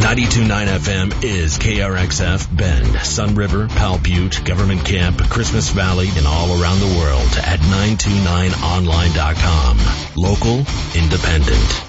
92.9 FM is KRXF Bend, Sun River, Powell Butte, Government Camp, Christmas Valley, and all around the world at 929online.com. Local, independent.